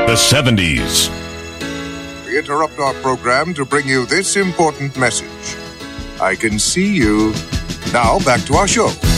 The 70s. We interrupt our program to bring you this important message. I can see you. Now, back to our show.